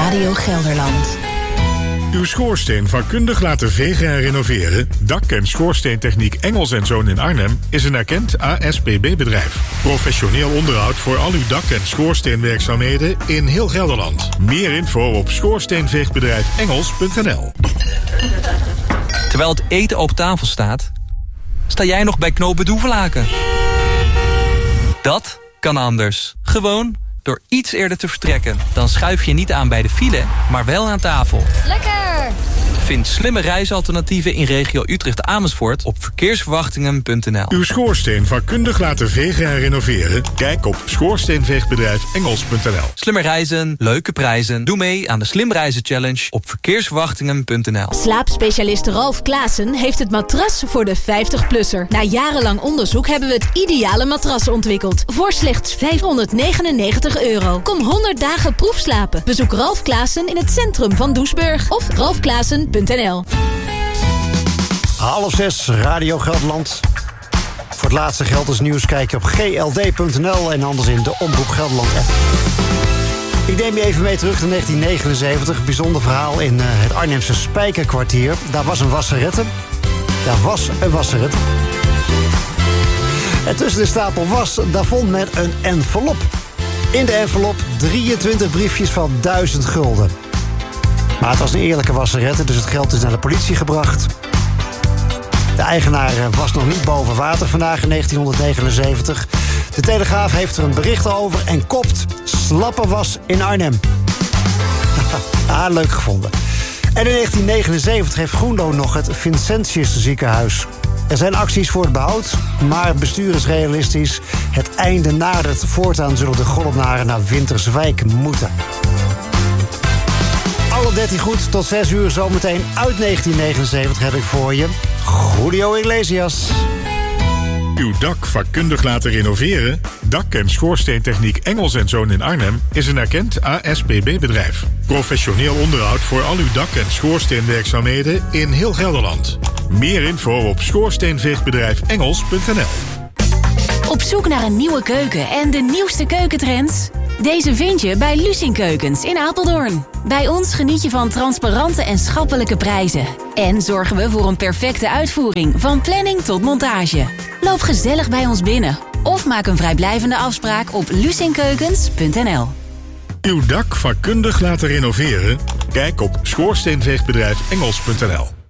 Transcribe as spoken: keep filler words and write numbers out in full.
Radio Gelderland. Uw schoorsteen vakkundig laten vegen en renoveren? Dak- en schoorsteentechniek Engels en Zoon in Arnhem is een erkend A S P B-bedrijf. Professioneel onderhoud voor al uw dak- en schoorsteenwerkzaamheden in heel Gelderland. Meer info op schoorsteenveegbedrijf engels punt n l. Terwijl het eten op tafel staat, sta jij nog bij knooppunt Hoevelaken. Dat kan anders. Gewoon door iets eerder te vertrekken. Dan schuif je niet aan bij de file, maar wel aan tafel. Lekker! Vind slimme reisalternatieven in regio Utrecht-Amersfoort op verkeersverwachtingen punt n l. Uw schoorsteen vakkundig laten vegen en renoveren? Kijk op schoorsteenveegbedrijf engels punt n l. Slimmer reizen, leuke prijzen. Doe mee aan de Slim Reizen Challenge op verkeersverwachtingen punt n l. Slaapspecialist Ralf Klaassen heeft het matras voor de vijftig-plusser. Na jarenlang onderzoek hebben we het ideale matras ontwikkeld. Voor slechts vijfhonderdnegenennegentig euro. Kom honderd dagen proefslapen. Bezoek Ralf Klaassen in het centrum van Doesburg of ralf klaassen punt n l. Half zes, Radio Gelderland. Voor het laatste Gelders nieuws kijk je op g l d punt n l en anders in de Omroep Gelderland app. Ik neem je even mee terug naar negentien negenenzeventig. Bijzonder verhaal in uh, het Arnhemse Spijkerkwartier. Daar was een wasserette. Daar was een wasserette. En tussen de stapel was, daar vond men een envelop. In de envelop drieëntwintig briefjes van duizend gulden. Maar het was een eerlijke wasserette, dus het geld is naar de politie gebracht. De eigenaar was nog niet boven water vandaag in negentien negenenzeventig. De Telegraaf heeft er een bericht over en kopt slappe was in Arnhem. Ah, leuk gevonden. En in negentien negenenzeventig heeft Groenlo nog het Vincentius ziekenhuis. Er zijn acties voor het behoud, maar het bestuur is realistisch. Het einde nadert. Voortaan zullen de Gollenaren naar Winterswijk moeten. Alle dertien goed, tot zes uur zometeen uit negentien negenenzeventig heb ik voor je Julio Iglesias. Uw dak vakkundig laten renoveren? Dak- en schoorsteentechniek Engels en Zoon in Arnhem is een erkend A S P B-bedrijf. Professioneel onderhoud voor al uw dak- en schoorsteenwerkzaamheden in heel Gelderland. Meer info op schoorsteenveegbedrijf engels punt n l. Op zoek naar een nieuwe keuken en de nieuwste keukentrends? Deze vind je bij Lucien Keukens in Apeldoorn. Bij ons geniet je van transparante en schappelijke prijzen. En zorgen we voor een perfecte uitvoering, van planning tot montage. Loop gezellig bij ons binnen of maak een vrijblijvende afspraak op lucien keukens punt n l. Uw dak vakkundig laten renoveren? Kijk op schoorsteenveegbedrijf engels punt n l.